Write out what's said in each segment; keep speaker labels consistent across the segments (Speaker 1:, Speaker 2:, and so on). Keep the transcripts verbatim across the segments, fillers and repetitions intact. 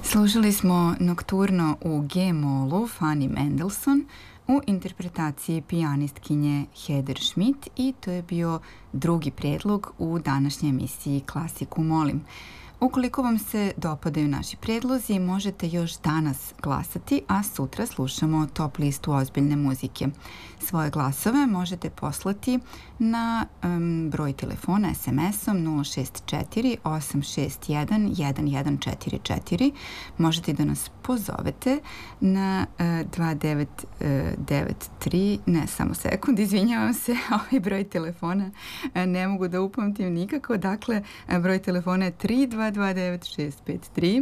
Speaker 1: Slušali smo Nokturno u G-molu Fanny Mendelssohn u interpretaciji pijanistkinje Heather Schmidt i to je bio drugi predlog u današnjoj emisiji Klasiku molim. Ukoliko vam se dopadaju naši predlozi, možete još danas glasati, a sutra slušamo top listu ozbiljne muzike. Svoje glasove možete poslati na um, broj telefona es em esom nula šest četiri osam šest jedan jedan jedan četiri četiri. Možete da nas pozovete na uh, dva devet devet tri, ne samo sekund, izvinjavam se, ovaj broj telefona uh, ne mogu da upamtim nikako, dakle uh, broj telefona je tri dva dva devet šest pet tri,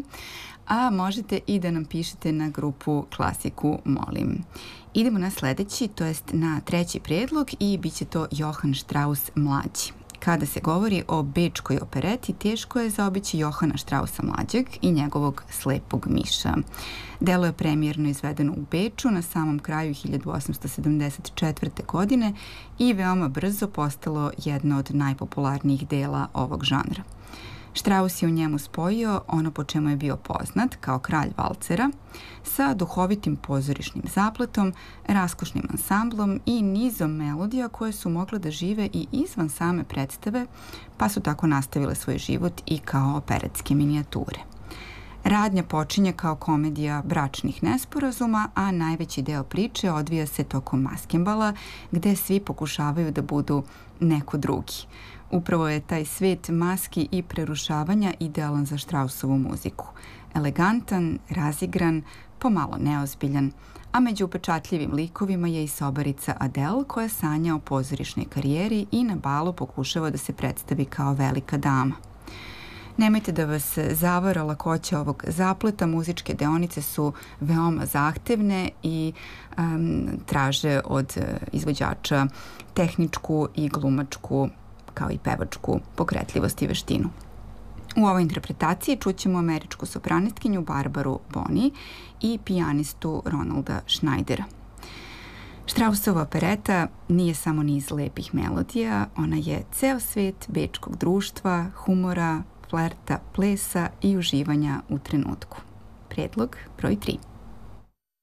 Speaker 1: a možete i da nam pišete na grupu Klasiku molim. Idemo na sledeći, to jest na treći predlog i bit će to Johann Strauss mlađi. Kada se govori o bečkoj opereti, teško je zaobići Johana Straussa mlađeg i njegovog Slepog miša. Delo je premijerno izvedeno u Beču na samom kraju hiljadu osamsto sedamdeset četvrte. godine i veoma brzo postalo jedno od najpopularnijih dela ovog žanra. Strauss je u njemu spojio ono po čemu je bio poznat kao kralj valcera sa duhovitim pozorišnim zapletom, raskošnim ansamblom i nizom melodija koje su mogle da žive i izvan same predstave, pa su tako nastavile svoj život i kao operetske minijature. Radnja počinje kao komedija bračnih nesporazuma, a najveći deo priče odvija se tokom maskembala, gde svi pokušavaju da budu neko drugi. Upravo je taj svet maski i prerušavanja idealan za Straussovu muziku. Elegantan, razigran, pomalo neozbiljan, a među upečatljivim likovima je i sobarica Adele koja sanja o pozorišnoj karijeri i na balu pokušava da se predstavi kao velika dama. Nemojte da vas zavara lakoća ovog zapleta, muzičke deonice su veoma zahtevne i um, traže od izvođača tehničku i glumačku kao i pevačku pokretljivost i veštinu. U ovoj interpretaciji čućemo američku sopranistkinju Barbaru Boni i pijanistu Ronalda Schneidera. Straussova opereta nije samo niz lepih melodija, ona je ceo svet bečkog društva, humora, flerta, plesa i uživanja u trenutku. Predlog broj tri.